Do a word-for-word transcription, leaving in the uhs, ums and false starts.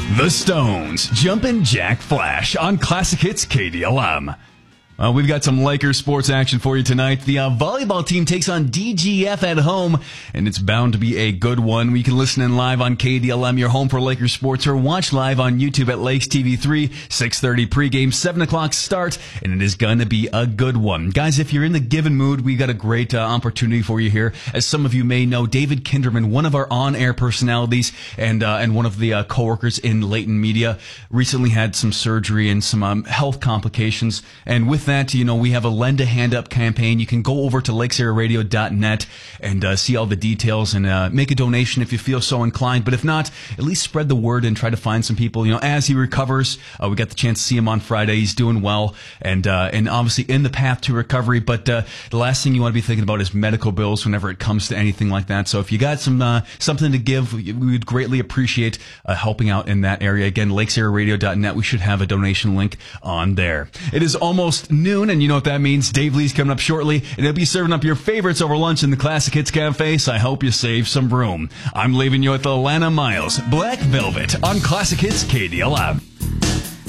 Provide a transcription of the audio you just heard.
The Stones, Jumpin' Jack Flash on Classic Hits K D L M. Uh, we've got some Lakers sports action for you tonight. The uh, volleyball team takes on D G F at home, and it's bound to be a good one. We can listen in live on K D L M, your home for Lakers sports, or watch live on YouTube at Lakes T V three, six thirty pregame, seven o'clock start, and it is going to be a good one. Guys, if you're in the given mood, we got a great uh, opportunity for you here. As some of you may know, David Kinderman, one of our on-air personalities and uh, and one of the uh, coworkers in Leighton Media, recently had some surgery and some um, health complications, and with that, you know, we have a Lend a Hand Up campaign. You can go over to lakes area radio dot net and uh, see all the details and uh, make a donation if you feel so inclined. But if not, at least spread the word and try to find some people. You know, as he recovers, uh, we got the chance to see him on Friday. He's doing well and uh, and obviously in the path to recovery. But uh, the last thing you want to be thinking about is medical bills whenever it comes to anything like that. So if you got some uh, something to give, we would greatly appreciate uh, helping out in that area. Again, lakes area radio dot net. We should have a donation link on there. It is almost noon, and you know what that means. Dave Lee's coming up shortly, and he'll be serving up your favorites over lunch in the Classic Hits Cafe, so I hope you save some room. I'm leaving you with Alana Miles, Black Velvet, on Classic Hits K D L M.